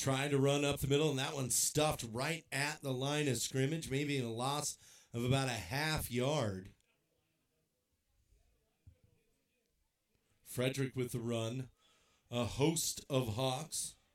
tried to run up the middle, and that one stuffed right at the line of scrimmage, maybe a loss of about a half yard. Frederick with the run. A host of Hawks.